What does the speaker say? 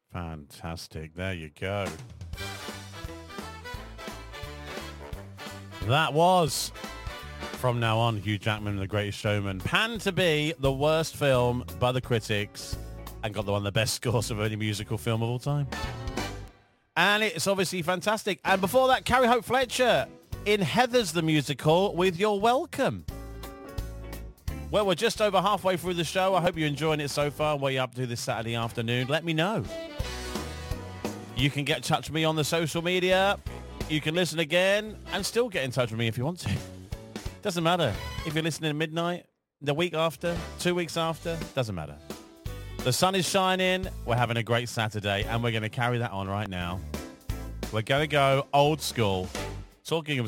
Fantastic. There you go. That was, from now on, Hugh Jackman, The Greatest Showman, panned to be the worst film by the critics and got one of the best scores of any musical film of all time. And it's obviously fantastic. And before that, Carrie Hope Fletcher in Heathers the Musical with You're Welcome. Well, we're just over halfway through the show. I hope you're enjoying it so far. What are you up to this Saturday afternoon? Let me know. You can get in touch with me on the social media. You can listen again and still get in touch with me if you want to. Doesn't matter. If you're listening at midnight, the week after, 2 weeks after, doesn't matter. The sun is shining. We're having a great Saturday and we're going to carry that on right now. We're going to go old school. Talking of